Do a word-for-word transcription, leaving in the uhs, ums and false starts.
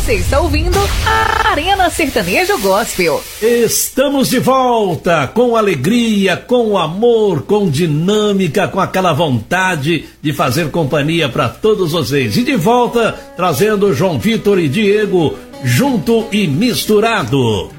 Você está ouvindo a Arena Sertanejo Gospel. Estamos de volta com alegria, com amor, com dinâmica, com aquela vontade de fazer companhia para todos vocês. E de volta trazendo João Vitor e Diego junto e misturado.